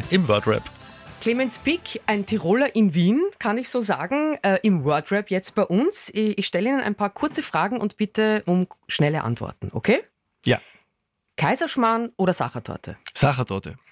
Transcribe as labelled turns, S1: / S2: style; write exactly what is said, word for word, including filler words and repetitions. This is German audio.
S1: im Wordrap.
S2: Clemens Pick, ein Tiroler in Wien, kann ich so sagen, äh, im Wordrap jetzt bei uns. Ich, ich stelle Ihnen ein paar kurze Fragen und bitte um schnelle Antworten, okay?
S1: Ja.
S2: Kaiserschmarrn oder Sachertorte?
S1: Sachertorte.